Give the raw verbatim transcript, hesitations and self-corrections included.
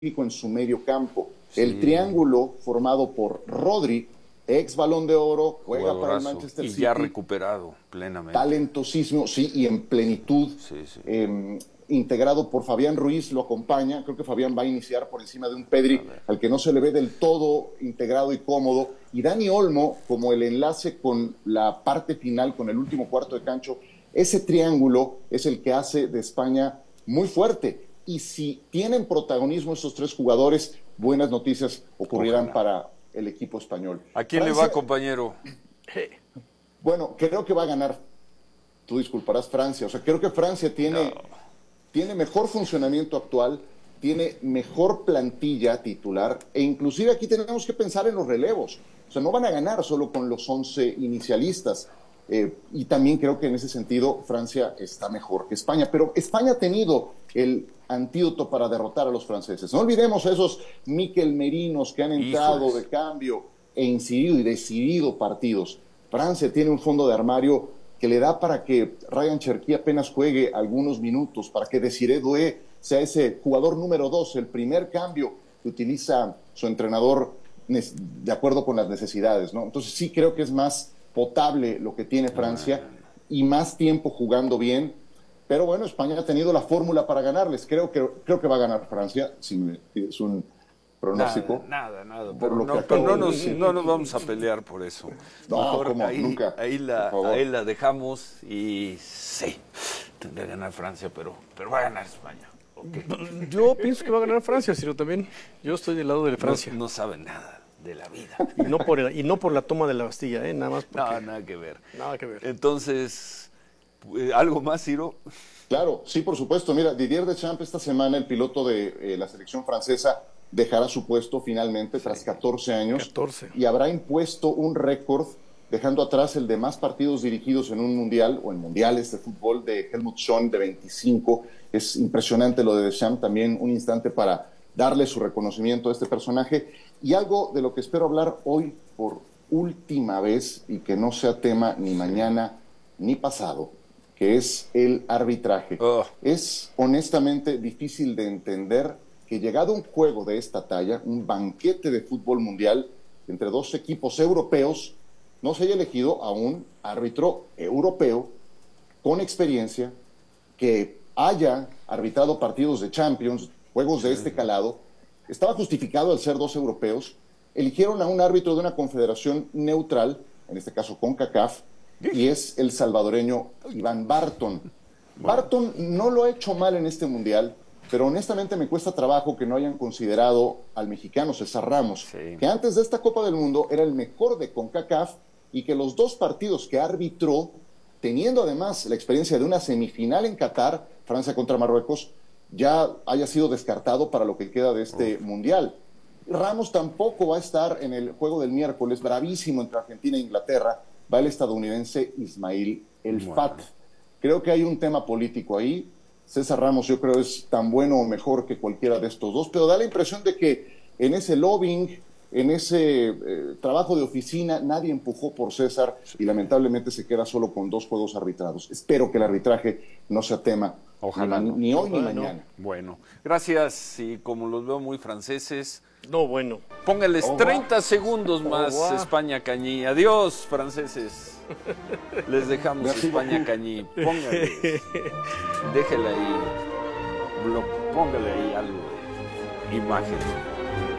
en su medio campo. Sí. El triángulo formado por Rodri, ex Balón de Oro, juega para el Manchester y City. Y ya recuperado plenamente. Talentosísimo, sí, y en plenitud. Sí, sí. Eh, integrado por Fabián Ruiz, lo acompaña. Creo que Fabián va a iniciar por encima de un Pedri al que no se le ve del todo integrado y cómodo. Y Dani Olmo como el enlace con la parte final, con el último cuarto de cancha. Ese triángulo es el que hace de España muy fuerte. Y si tienen protagonismo estos tres jugadores, buenas noticias ocurrirán Ojalá. para el equipo español. ¿A quién Francia, le va, compañero? Bueno, creo que va a ganar. Tú disculparás, Francia. O sea, creo que Francia tiene, no. tiene mejor funcionamiento actual, tiene mejor plantilla titular, e inclusive aquí tenemos que pensar en los relevos. O sea, no van a ganar solo con los once inicialistas. Eh, y también creo que en ese sentido Francia está mejor que España. Pero España ha tenido el antídoto para derrotar a los franceses. No olvidemos a esos Mikel Merinos que han entrado Híjoles. de cambio e incidido y decidido partidos. Francia tiene un fondo de armario que le da para que Ryan Cherki apenas juegue algunos minutos, para que Desiré Doué sea ese jugador número dos, el primer cambio que utiliza su entrenador de acuerdo con las necesidades, ¿no? Entonces sí creo que es más potable lo que tiene Francia y más tiempo jugando bien. Pero bueno, España ha tenido la fórmula para ganarles. Creo que, creo que va a ganar Francia, si me pides un pronóstico. Nada, nada, nada. Pero, no, pero no, nos, no nos vamos a pelear por eso. No, Mejor como ahí, nunca. Ahí la, ahí la dejamos y sí, tendría que ganar Francia, pero, pero va a ganar España. Okay. Yo pienso que va a ganar Francia, Ciro, también. Yo estoy del lado de Francia. No, no saben nada de la vida. Y no por, el, y no por la toma de la Bastilla, ¿eh? Nada más porque... No, nada que ver. Nada que ver. Entonces, ¿algo más, Ciro? Claro, sí, por supuesto. Mira, Didier Deschamps esta semana, el piloto de eh, la selección francesa, dejará su puesto finalmente sí. tras catorce años. catorce. Y habrá impuesto un récord, dejando atrás el de más partidos dirigidos en un mundial o en mundiales de fútbol de Helmut Schön de veinticinco. Es impresionante lo de Deschamps, también un instante para darle su reconocimiento a este personaje. Y algo de lo que espero hablar hoy por última vez y que no sea tema ni mañana ni pasado, que es el arbitraje. Oh. Es honestamente difícil de entender que llegado a un juego de esta talla, un banquete de fútbol mundial entre dos equipos europeos, no se haya elegido a un árbitro europeo con experiencia que haya arbitrado partidos de Champions, juegos de este calado. Estaba justificado al ser dos europeos. Eligieron a un árbitro de una confederación neutral, en este caso CONCACAF, y es el salvadoreño Iván Barton. Bueno. Barton no lo ha hecho mal en este mundial, pero honestamente me cuesta trabajo que no hayan considerado al mexicano César Ramos, sí. que antes de esta Copa del Mundo era el mejor de CONCACAF y que los dos partidos que arbitró, teniendo además la experiencia de una semifinal en Qatar, Francia contra Marruecos, ya haya sido descartado para lo que queda de este Uf. mundial. Ramos tampoco va a estar en el juego del miércoles, bravísimo entre Argentina e Inglaterra, va el estadounidense Ismail El bueno. Fat. Creo que hay un tema político ahí. César Ramos yo creo es tan bueno o mejor que cualquiera de estos dos, pero da la impresión de que en ese lobbying, en ese eh, trabajo de oficina, nadie empujó por César y lamentablemente se queda solo con dos juegos arbitrados. Espero que el arbitraje no sea tema. Ojalá ni, no. ni hoy Ojalá ni no. mañana. Bueno, gracias. Y como los veo muy franceses, no, bueno. Póngales oh, treinta wow. segundos más, oh, wow. España Cañí. Adiós, franceses. Les dejamos Merci España beaucoup. Cañí. Póngales. Déjele ahí. Póngale ahí algo de imagen.